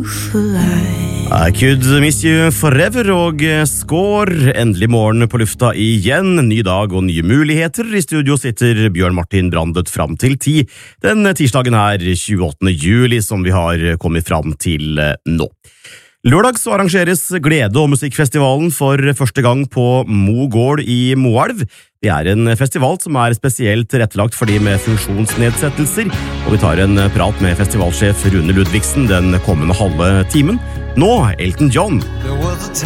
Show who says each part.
Speaker 1: I could miss you forever og Score. Endelig morgen på lufta igjen. Ny dag og nye muligheter. I studio sitter Bjørn Martin Brandet fram til 10. Den tirsdagen her, 28. juli, som vi har kommet fram til nå. Lørdag så arrangeres Glede- og musikkfestivalen for første gang på Mo gård i Moelv. Det er en festival som er spesielt tilrettelagt for de med funksjonsnedsettelser, og vi tar en prat med festivalsjef Rune Ludvigsen den kommende halve timen. Nå, Elton John.